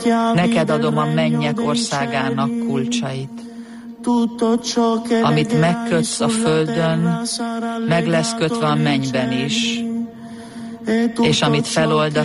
Neked adom a mennyek országának kulcsait. Amit megkötsz a földön, meg lesz kötve a mennyben is, és amit feloldasz